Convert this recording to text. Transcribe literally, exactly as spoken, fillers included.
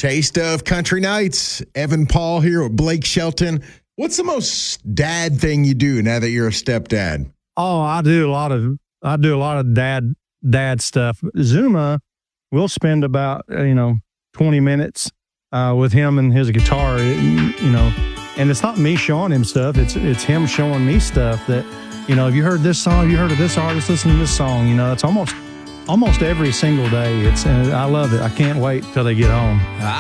Taste of Country Nights. Evan Paul here with Blake Shelton. What's the most dad thing you do now that you're a stepdad? Oh, I do a lot of I do a lot of dad dad stuff. Zuma, we'll spend about you know twenty minutes uh, with him and his guitar. You know, and it's not me showing him stuff. It's it's him showing me stuff that you know. Have you heard this song? Have you heard of this artist? Listen to this song. You know, it's almost almost every single day. It's and I love it. I can't wait till they get home.